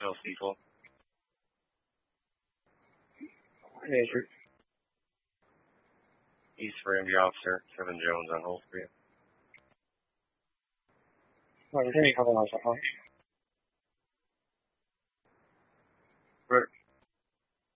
Bill Cecil. Major. East Ramsey Officer, Kevin Jones on hold for you. Returning, couple miles.